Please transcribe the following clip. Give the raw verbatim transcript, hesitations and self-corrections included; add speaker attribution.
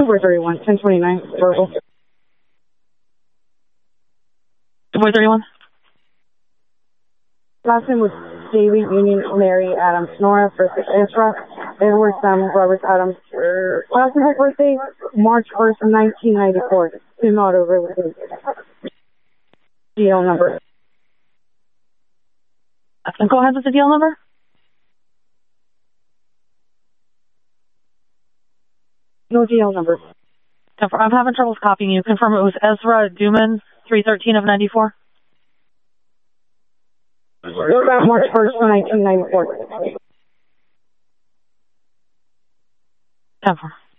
Speaker 1: February thirty-one, ten twenty-nine, verbal.
Speaker 2: February thirty-one?
Speaker 1: Last name was Davy, Union, Mary, Adams, Nora, first Ezra, Edward, Sam, Robert, Adams. Last name, birthday, March first, nineteen ninety-four. Do not over with his D L number.
Speaker 2: Go ahead with the D L number.
Speaker 1: No D L number.
Speaker 2: I'm having trouble copying you. Confirm it was Ezra Duman, three thirteen of ninety-four.
Speaker 1: About March first, nineteen ninety-four.
Speaker 2: Confirm.